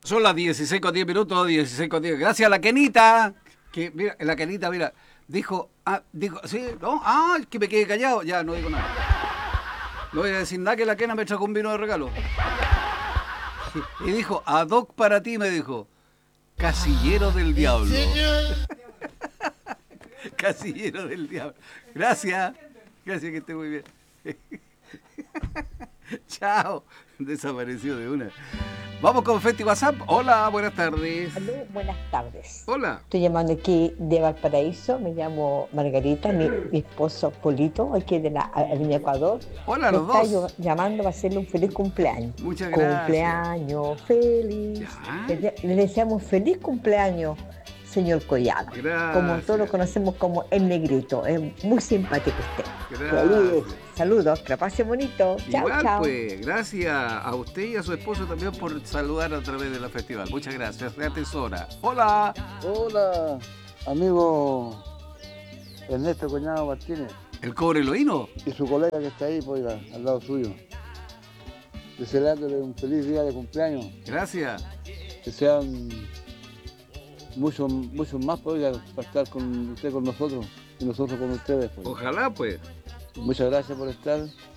Son las 16 con 10 minutos, 16 con 10. Gracias a la Kenita. Que, mira, la Kenita, mira, dijo, sí, no, que me quedé callado. Ya, no digo nada. No voy a decir nada que la Kena me trajo un vino de regalo. Y dijo, ad hoc para ti, me dijo. Casillero del diablo. Casillero del diablo. Gracias. Gracias, que esté muy bien. Chao. Desapareció de una. Vamos con Festi WhatsApp. Hola, buenas tardes. Aló, buenas tardes. Hola. Estoy llamando aquí de Valparaíso, me llamo Margarita, mi esposo Polito, aquí de la Avenida Ecuador. Hola, Me los está dos. llamando para hacerle un feliz cumpleaños. Muchas gracias. Cumpleaños feliz. Ya. Le deseamos feliz cumpleaños, señor Collado. Gracias. Como todos lo conocemos como el negrito. Es muy simpático usted. Gracias. Saludos, que la pase bonito. Chao, Igual, chao. pues, gracias a usted y a su esposo también por saludar a través de la festival. Muchas gracias, sea tesora. Hola. Hola, amigo Ernesto Coñado Martínez ¿El cobre loíno? y su colega que está ahí, pues, oiga, al lado suyo. Deseándole un feliz día de cumpleaños. Gracias. Que sean muchos más, pues, oiga, para estar con usted con nosotros y nosotros con ustedes. Pues. Ojalá, pues. Muchas gracias por estar